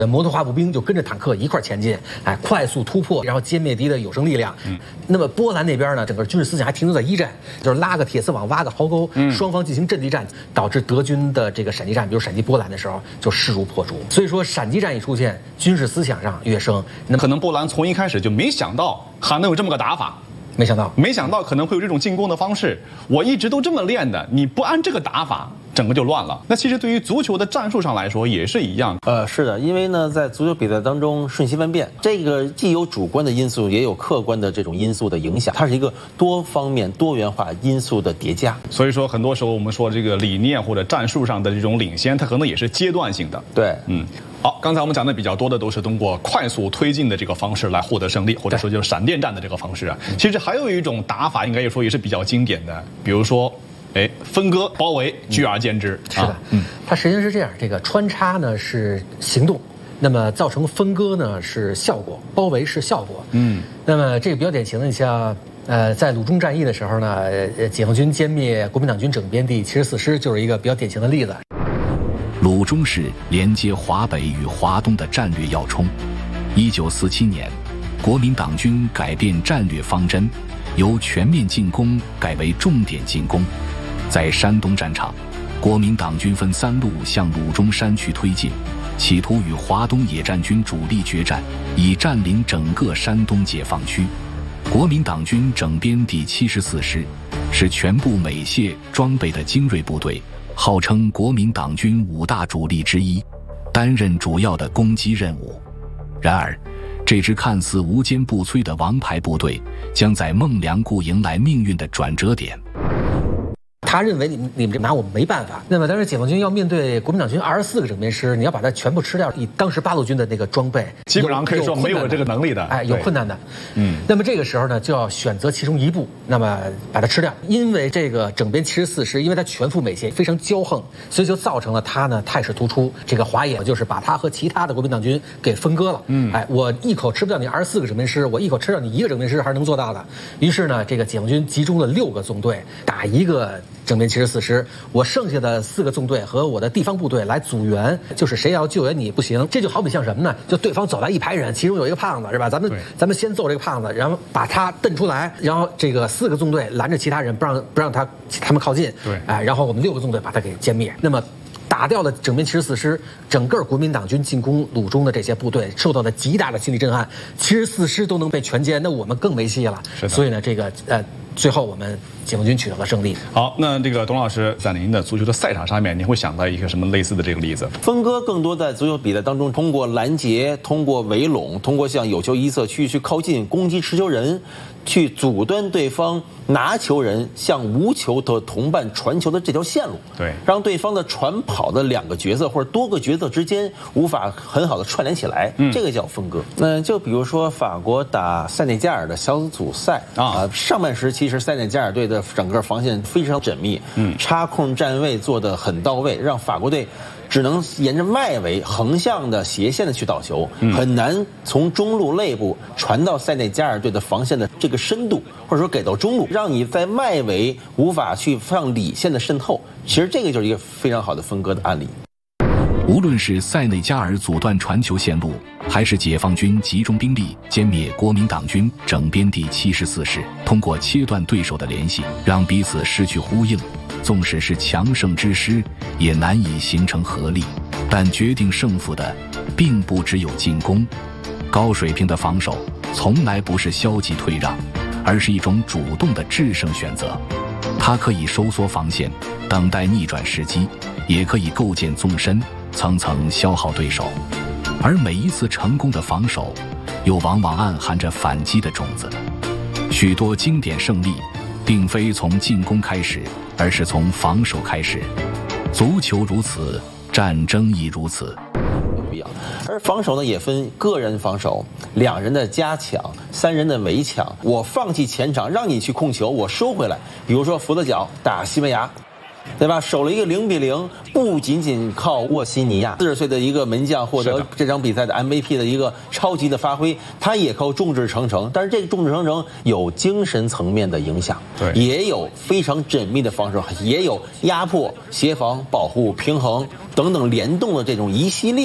摩托化步兵就跟着坦克一块前进，快速突破，然后歼灭敌的有生力量。那么波兰那边呢，整个军事思想还停留在一战，就是拉个铁丝网，挖个壕沟，双方进行阵地战，导致德军的这个闪击战，比如闪击波兰的时候就势如破竹。所以说，闪击战一出现，军事思想上跃升。那可能波兰从一开始就没想到还能有这么个打法。 没想到可能会有这种进攻的方式。我一直都这么练的，你不按这个打法，整个就乱了。那其实对于足球的战术上来说也是一样。 是的，因为呢，在足球比赛当中瞬息万变，这个既有主观的因素，也有客观的这种因素的影响，它是一个多方面、多元化因素的叠加。 所以说，很多时候我们说这个理念或者战术上的这种领先，它可能也是阶段性的。 对， 好，刚才我们讲的比较多的都是通过快速推进的这个方式来获得胜利，或者说就是闪电战的这个方式啊。其实还有一种打法，应该说也是比较经典的，比如说，分割、包围、聚而歼之。 是的，它实际上是这样，这个穿插呢是行动，那么造成分割呢是效果，包围是效果。那么这个比较典型的，你像在鲁中战役的时候呢，解放军歼灭国民党军整编第74师就是一个比较典型的例子。 鲁中是连接华北与华东的战略要冲。1947年，国民党军改变战略方针，由全面进攻改为重点进攻。在山东战场，国民党军分3路向鲁中山区推进，企图与华东野战军主力决战，以占领整个山东解放区。国民党军整编第74师是全部美械装备的精锐部队，号称国民党军5大主力之一，担任主要的攻击任务。然而，这支看似无坚不摧的王牌部队，将在孟良崮迎来命运的转折点。 他认为你们这拿我们没办法。那么当时解放军要面对国民党军24个整编师，你要把它全部吃掉，以当时8路军的那个装备， 基本上可以说没有这个能力的， 有困难的。那么这个时候呢，就要选择其中一部，那么把它吃掉。因为这个整编74师，因为它全副美械，非常骄横，所以就造成了它呢态势突出。这个华野就是把它和其他的国民党军给分割了。我一口吃不掉你24个整编师，我一口吃掉你1个整编师还是能做到的。于是呢，这个解放军集中了6个纵队打一个整编74师，我剩下的4个纵队和我的地方部队来组员，就是谁要救援你不行。这就好比像什么呢？就对方走来一排人，其中有一个胖子是吧？咱们先揍这个胖子，然后把他蹬出来，然后这个4个纵队拦着其他人，不让他们靠近。然后我们6个纵队把他给歼灭。那么打掉了整编74师，整个国民党军进攻鲁中的这些部队受到了极大的心理震撼。74师都能被全歼，那我们更没戏了。所以呢，这个最后我们解放军取得了胜利。 好，那这个董老师在您的足球的赛场上面，您会想到一个什么类似的这个例子？ 分割更多在足球比赛当中，通过拦截、通过围拢、通过向有球一侧区域去靠近攻击持球人，去阻断对方拿球人向无球的同伴传球的这条线路，让对方的传跑的2个角色或者多个角色之间无法很好的串联起来，这个叫分割。就比如说法国打塞内加尔的小组赛上半时其实塞内加尔队的整个防线非常缜密，插空站位做得很到位，让法国队只能沿着外围横向的斜线的去倒球，很难从中路内部传到塞内加尔队的防线的这个深度，或者说给到中路，让你在外围无法去向里线的渗透。其实这个就是一个非常好的分割的案例。 无论是塞内加尔阻断传球线路，还是解放军集中兵力歼灭国民党军整编第74师，通过切断对手的联系，让彼此失去呼应，纵使是强胜之师，也难以形成合力。但决定胜负的并不只有进攻，高水平的防守从来不是消极退让，而是一种主动的制胜选择。它可以收缩防线，等待逆转时机，也可以构建纵深，层层消耗对手。而每一次成功的防守，又往往暗含着反击的种子。许多经典胜利并非从进攻开始，而是从防守开始。足球如此，战争亦如此。 而防守呢，也分个人防守、2人的加强、3人的围抢。我放弃前场，让你去控球，我收回来。比如说福特角打西班牙，对吧？守了一个0-0，不仅仅靠沃西尼亚40岁的一个门将获得这场比赛的 MVP 的一个超级的发挥，他也靠众志成城。但是这个众志成城有精神层面的影响，也有非常缜密的防守，也有压迫、协防、保护、平衡等等联动的这种一系列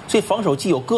所以防守既有个